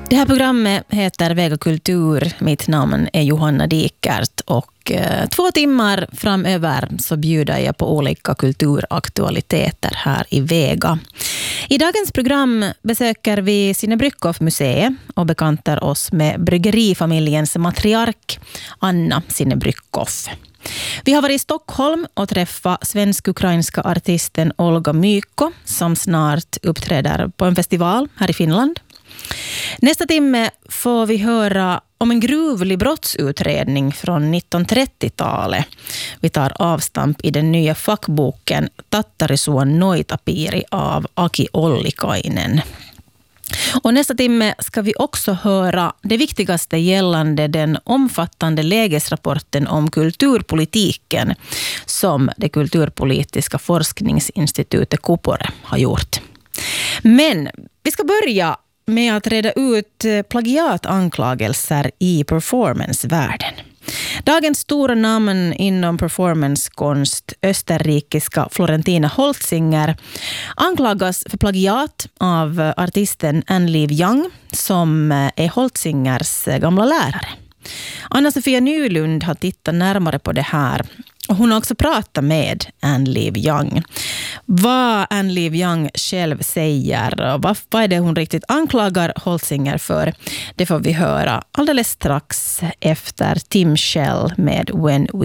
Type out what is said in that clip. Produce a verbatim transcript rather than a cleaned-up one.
Det här programmet heter Vega kultur. Mitt namn är Johanna Dikert och eh, två timmar framöver så bjuder jag på olika kulturaktualiteter här i Vega. I dagens program besöker vi Sinnebrykkoff-museet och bekantar oss med bryggerifamiljens matriark Anna Sinnebrykkoff. Vi har varit i Stockholm och träffat svensk-ukrainska artisten Olga Myko som snart uppträder på en festival här i Finland. Nästa timme får vi höra om en gruvlig brottsutredning från nittonhundratrettiotalet. Vi tar avstamp i den nya fackboken Tattarisuon Noitapiri av Aki Ollikainen. Och nästa timme ska vi också höra det viktigaste gällande den omfattande lägesrapporten om kulturpolitiken som det kulturpolitiska forskningsinstitutet Kupore har gjort. Men vi ska börja med att reda ut plagiatanklagelser i performancevärlden. Dagens stora namn inom performancekonst, österrikiska Florentina Holzinger, anklagas för plagiat av artisten Ann-Liv Young som är Holzingers gamla lärare. Anna-Sofia Nylund har tittat närmare på det här. Hon har också pratat med Ann-Liv Young. Vad Ann-Liv Young själv säger och vad, vad är det hon riktigt anklagar Holzinger för, det får vi höra alldeles strax efter Tim Shell med When We